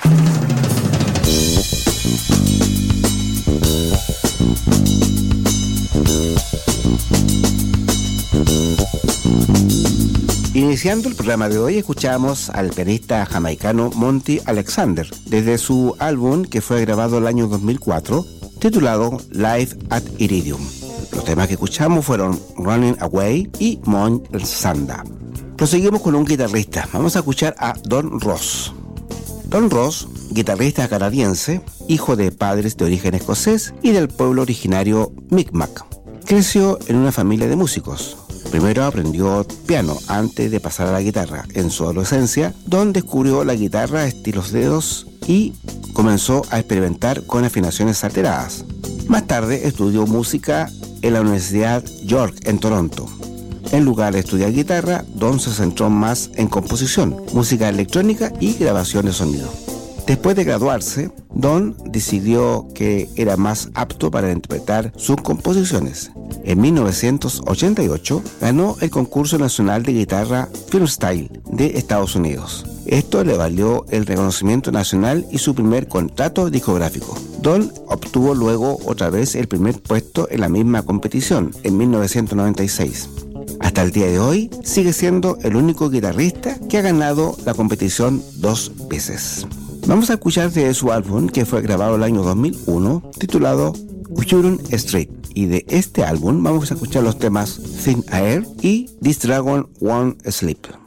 Iniciando el programa de hoy, escuchamos al pianista jamaicano Monty Alexander, desde su álbum que fue grabado el año 2004, titulado Live at Iridium. Los temas que escuchamos fueron Running Away y Mon Sanda. Proseguimos con un guitarrista. Vamos a escuchar a Don Ross. Don Ross, guitarrista canadiense, hijo de padres de origen escocés y del pueblo originario Mi'kmaq. Creció en una familia de músicos. Primero aprendió piano antes de pasar a la guitarra. En su adolescencia, Don descubrió la guitarra estilos dedos y comenzó a experimentar con afinaciones alteradas. Más tarde estudió música en la Universidad York en Toronto. En lugar de estudiar guitarra, Don se centró más en composición, música electrónica y grabación de sonido. Después de graduarse, Don decidió que era más apto para interpretar sus composiciones. En 1988 ganó el concurso nacional de guitarra Fingerstyle de Estados Unidos. Esto le valió el reconocimiento nacional y su primer contrato discográfico. Don obtuvo luego otra vez el primer puesto en la misma competición en 1996. Hasta el día de hoy sigue siendo el único guitarrista que ha ganado la competición 2 veces. Vamos a escuchar de su álbum que fue grabado el año 2001 titulado Huron Street, y de este álbum vamos a escuchar los temas Thin Air y This Dragon Won't Sleep.